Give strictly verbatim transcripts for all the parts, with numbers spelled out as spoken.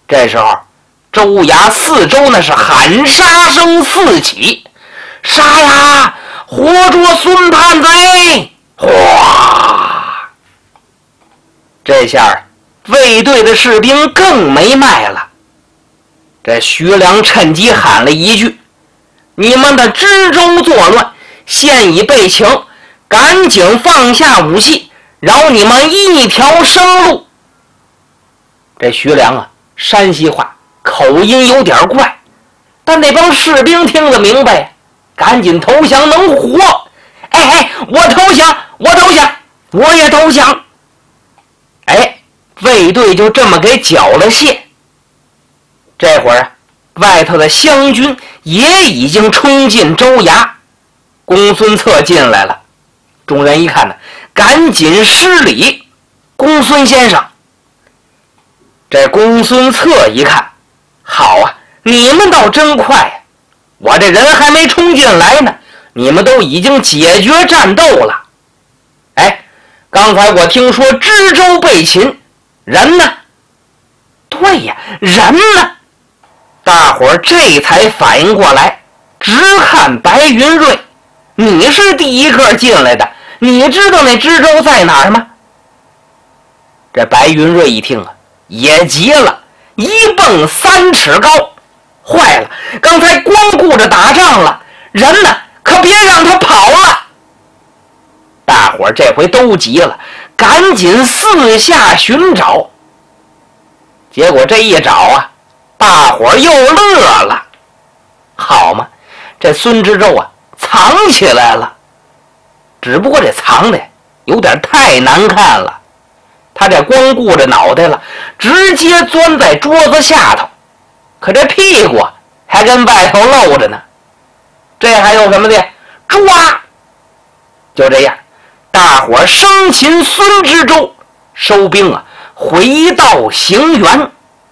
这时候州衙四周那是喊杀声四起，杀呀，活捉孙叛贼！哗！这下卫队的士兵更没脉了。这徐良趁机喊了一句：你们的知州作乱，现已被擒，赶紧放下武器，饶你们一条生路。这徐良啊，山西话口音有点怪，但那帮士兵听得明白，赶紧投降能活。哎哎，我投降，我投降，我也投降。哎，卫队就这么给缴了械。这会儿啊，外头的湘军也已经冲进州衙，公孙策进来了。众人一看呢，赶紧施礼：公孙先生。这公孙策一看，好啊，你们倒真快呀！我这人还没冲进来呢，你们都已经解决战斗了。哎，刚才我听说知州被擒，人呢？对呀，人呢？大伙儿这才反应过来，直看白云瑞，你是第一个进来的，你知道那知州在哪儿吗？这白云瑞一听啊，也急了，一蹦三尺高，坏了，刚才光顾着打仗了，人呢？可别让他跑了。大伙儿这回都急了，赶紧四下寻找。结果这一找啊，大伙儿又乐了。好嘛，这孙知州啊藏起来了，只不过这藏的有点太难看了。他这光顾着脑袋了，直接钻在桌子下头，可这屁股还跟外头露着呢。这还有什么的？抓！就这样，大伙儿生擒孙知州，收兵啊，回到行辕。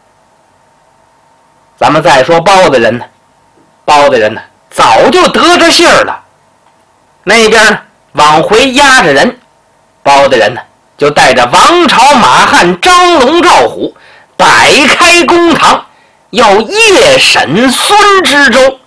咱们再说包大人呢，包大人呢早就得着信儿了，那边呢往回押着人，包大人呢就带着王朝、马汉、张龙、赵虎摆开公堂，要夜审孙知州。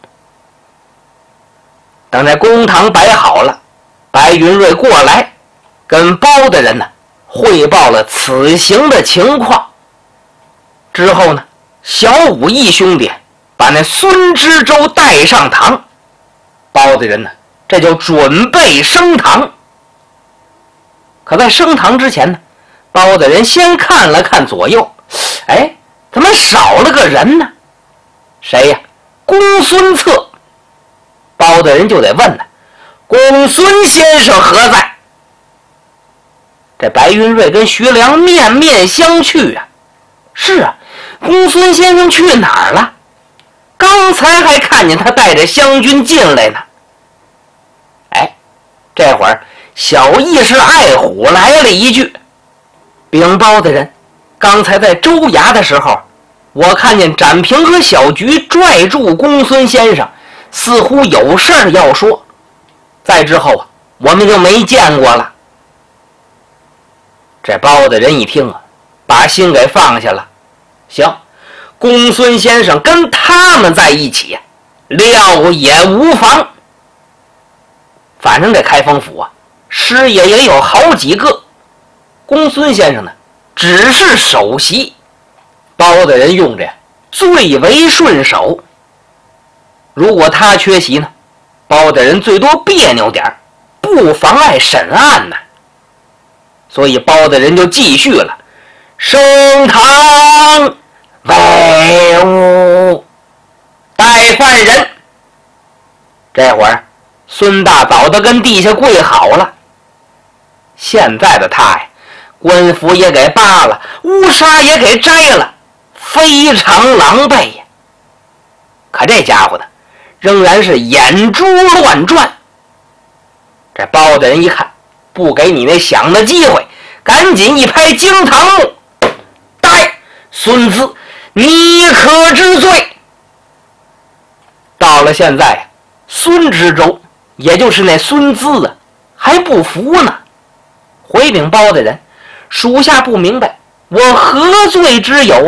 等这公堂摆好了，白云瑞过来跟包大人呢汇报了此行的情况。之后呢，小武义兄弟把那孙知州带上堂，包大人呢这就准备升堂。可在升堂之前呢，包大人先看了看左右，哎，怎么少了个人呢？谁呀？公孙策。包大人就得问呢，公孙先生何在？这白云瑞跟徐良面面相觑啊。是啊，公孙先生去哪儿了？刚才还看见他带着湘军进来呢。哎，这会儿小义士爱虎来了一句：禀包大人，刚才在州衙的时候，我看见展平和小菊拽住公孙先生，似乎有事儿要说。再之后啊，我们就没见过了。这包大人一听啊，把心给放下了。行，公孙先生跟他们在一起，料也无妨。反正这开封府啊，师爷也有好几个，公孙先生呢只是首席，包大人用着最为顺手。如果他缺席呢，包大人最多别扭点，不妨碍审案呢。所以包大人就继续了：升堂为务，带犯人。这会儿孙大早都跟地下跪好了。现在的他呀，官服也给扒了，乌纱也给摘了，非常狼狈呀。可这家伙呢，仍然是眼珠乱转。这包大人一看，不给你那想的机会，赶紧一拍惊堂木：呆，孙子，你可知罪？到了现在，孙知州，也就是那孙资啊，还不服呢。回禀包大人，属下不明白，我何罪之有？